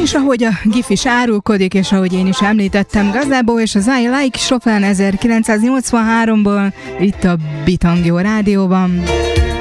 És ahogy a GIF is árulkodik, és ahogy én is említettem, Gazebo és az I Like Chopin 1983-ból itt a Bitangjó Rádióban.